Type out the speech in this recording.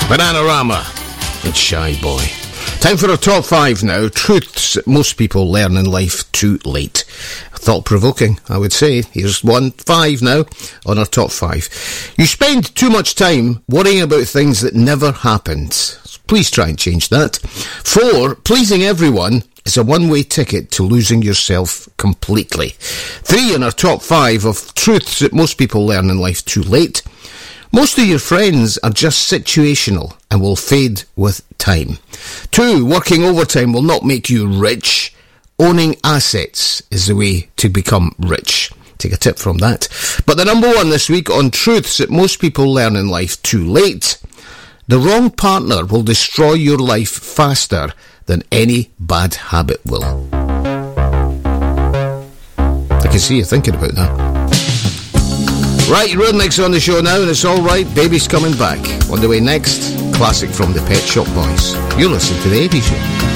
Bananarama and Shy Boy. Time for our top 5 now. Truths most people learn in life too late. Thought-provoking, I would say. Here's 5 now on our top 5. You spend too much time worrying about things that never happened. Please try and change that. 4, pleasing everyone is a one-way ticket to losing yourself completely. 3 in our top 5 of truths that most people learn in life too late. Most of your friends are just situational and will fade with time. 2, working overtime will not make you rich. Owning assets is the way to become rich. Take a tip from that. But the number 1 this week on truths that most people learn in life too late. The wrong partner will destroy your life faster than any bad habit will. I can see you thinking about that. Right, Rhythmic's on the show now, and it's alright, Baby's coming back. On the way next, classic from the Pet Shop Boys. You're listening to The 80s Show.